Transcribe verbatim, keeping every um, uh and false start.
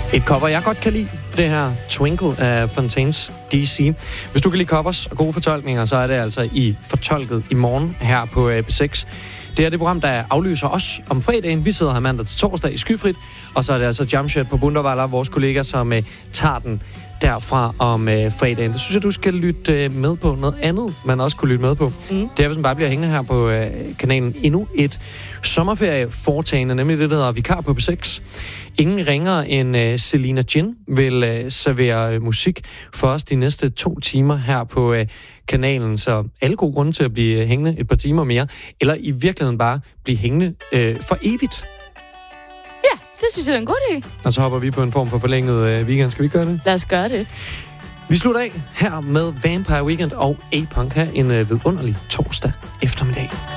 Et cover, jeg godt kan lide, det her Twinkle af Fontaines D C. Hvis du kan lide covers og gode fortolkninger, så er det altså i Fortolket i morgen her på B seks. Det er det program, der aflyser os om fredagen. Vi sidder her mandag til torsdag i Skyfrit, og så er det altså Jamshed på Bunderweiler, vores kollega, som uh, tager den derfra om uh, fredagen. Det synes jeg, du skal lytte uh, med på. Noget andet, man også kunne lytte med på. Mm. Det er, hvis man bare bliver hængende her på uh, kanalen. Endnu et sommerferieforetagende, nemlig det, der hedder Vikar på B seks. Ingen ringer end uh, Selina Jin vil uh, servere uh, musik for os de næste to timer her på uh, kanalen. Så alle gode grunde til at blive hængende et par timer mere, eller i virkeligheden bare blive hængende uh, for evigt. Ja, det synes jeg er en god idé. Og så hopper vi på en form for forlænget uh, weekend. Skal vi gøre det? Lad os gøre det. Vi slutter af her med Vampire Weekend og A-Punk her en uh, vidunderlig torsdag eftermiddag.